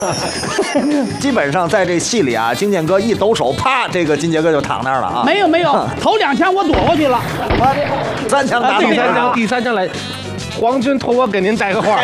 基本上在这戏里啊，金剑哥一抖手，啪，这个金杰哥就躺那儿了啊。 没有，头2枪我躲过去了。 3枪打第三枪来，皇军托我给您带个话。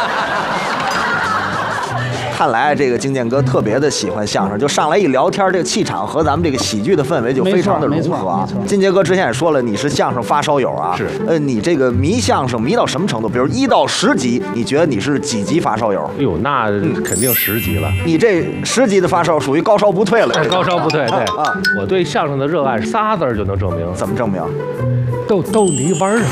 看来这个金剑哥特别的喜欢相声，就上来一聊天，这个气场和咱们这个喜剧的氛围就非常的融合啊。金杰哥之前也说了，你是相声发烧友啊。 是。 你这个迷相声迷到什么程度？比如1到10级，你觉得你是几级发烧友？ 哎呦，那肯定10级了。 你这10级的发烧属于高烧不退了。 高烧不退，对啊。我对相声的热爱仨字就能证明。 怎么证明？ 逗你玩啊！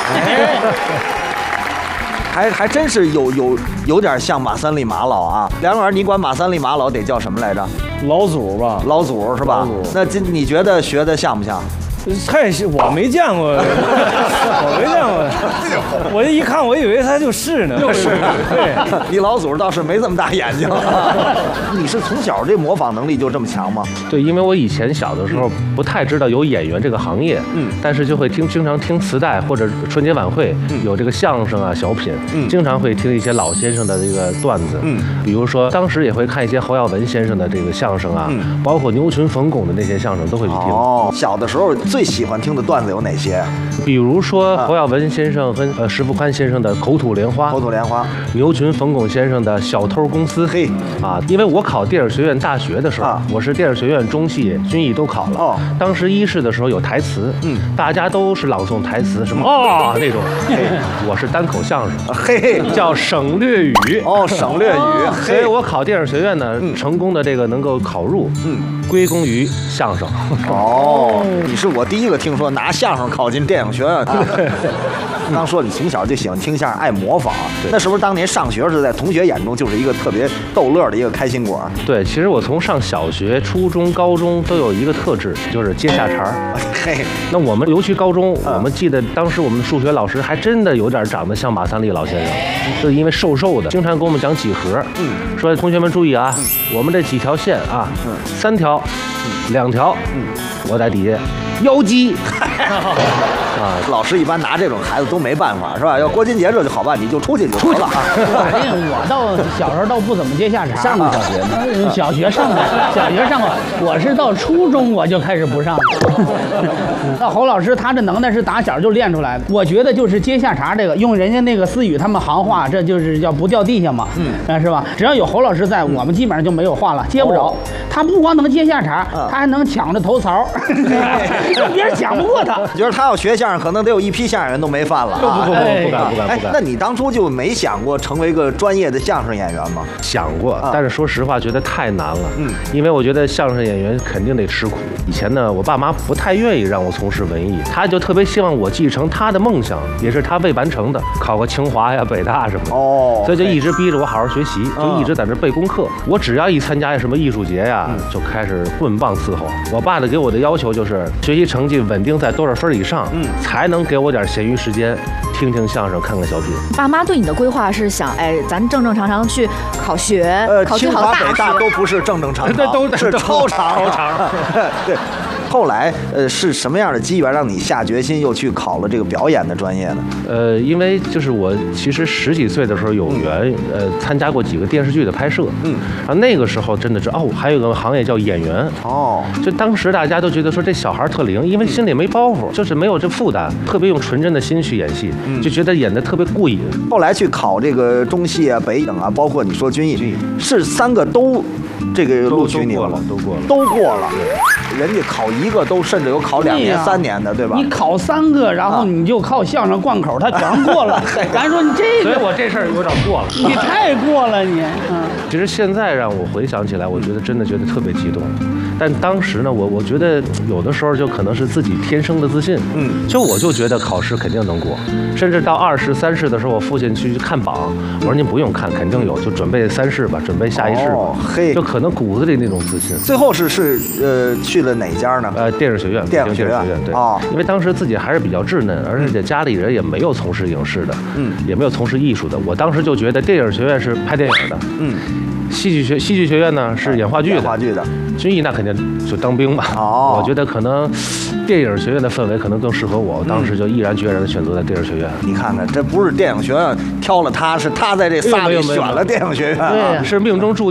还真是有点像马三立马老啊。梁老师，你管马三立马老得叫什么来着？ 老祖吧， 老祖是吧？那你觉得学的像不像？ 太我没见过，我没见过，我一看我以为他就是呢， 就是对，你老祖倒是没这么大眼睛。你是从小这模仿能力就这么强吗？ 对，因为我以前小的时候不太知道有演员这个行业，但是就会经常听磁带或者春节晚会有这个相声啊小品，经常会听一些老先生的这个段子，比如说当时也会看一些侯耀文先生的这个相声啊，包括牛群冯巩的那些相声都会去听。 哦，小的时候最喜欢听的段子有哪些？ 比如说侯耀文先生跟石富宽先生的口吐莲花，牛群冯巩先生的小偷公司， 嘿啊，因为我考电影学院大学的时候，我是电影学院中戏、军艺都考了。当时1试的时候有台词，大家都是朗诵台词，什么那种，我是单口相声， 嘿， 叫省略语。 省略语。 所以我考电影学院呢，成功的这个能够考入，归功于相声。 你是我第一个听说拿相声考进电影学院。刚说你从小就喜欢听相声，爱模仿，那是不是当年上学时在同学眼中就是一个特别逗乐的一个开心果？ 对，其实我从上小学、初中、高中都有一个特质，就是接下茬儿。 嘿， 那我们尤其高中，我们记得当时我们的数学老师还真的有点长得像马三立老先生，就是因为瘦瘦的，经常给我们讲几何，说同学们注意啊，我们这几条线啊，3条，2条，我在底下腰肌。 老师一般拿这种孩子都没办法，是吧？要郭金杰这就好办，你就出去就得了。 我到小时候倒不怎么接下茬， 上过小学呢？ 小学上过，我是到初中我就开始不上了。那侯老师他这能耐是打小就练出来的，我觉得就是接下茬这个，用人家那个私语他们行话，这就是叫不掉地下嘛，是吧？只要有侯老师在，我们基本上就没有话了，接不着。他不光能接下茬，他还能抢着头槽，别人抢不过他。 觉得他要学相声，可能得有一批相声人都没饭了。 不敢。 那你当初就没想过成为一个专业的相声演员吗？ 想过，但是说实话，觉得太难了。因为我觉得相声演员肯定得吃苦。以前呢，我爸妈不太愿意让我从事文艺，他就特别希望我继承他的梦想，也是他未完成的，考个清华呀、北大什么的。所以就一直逼着我好好学习，就一直在那背功课。我只要一参加什么艺术节呀，就开始棍棒伺候。我爸的给我的要求就是学习成绩稳定在多少分以上，才能给我点闲余时间听听相声、看看小品。 爸妈对你的规划是想，咱正常去考学，考最好的大学。 清华北大都不是正常，都是超常。对。后来是什么样的机缘让你下决心又去考了这个表演的专业呢？ 因为就是我其实10几岁的时候有缘参加过几个电视剧的拍摄，然后那个时候真的是还有个行业叫演员就当时大家都觉得说这小孩特灵，因为心里没包袱，就是没有这负担，特别用纯真的心去演戏，就觉得演得特别过瘾。 后来去考这个中戏啊、北影啊，包括你说军艺，是3个都这个录取你了吗？都过了。人家考1个都甚至有考2年、3年的，对吧？ 你考3个，然后你就靠相声贯口，他全过了。咱说你这个， 所以我这事儿有点过了。 你太过了，你。 其实现在让我回想起来，我觉得真的觉得特别激动。但当时呢，我觉得有的时候就可能是自己天生的自信，我就觉得考试肯定能过，甚至到2试、3试的时候，我父亲去看榜，我说您不用看，肯定有，就准备3试吧，准备下1试吧，就可能骨子里那种自信。 最后是去了哪家呢？ 电影学院， 对， 因为当时自己还是比较稚嫩，而且家里人也没有从事影视的，也没有从事艺术的，我当时就觉得电影学院是拍电影的，戏剧学院呢是演话剧的，军艺那肯定就当兵吧。我觉得可能电影学院的氛围可能更适合我，当时就毅然决然的选择了电影学院。 你看看，这不是电影学院挑了他，是他在这仨里选了电影学院， 是命中注定。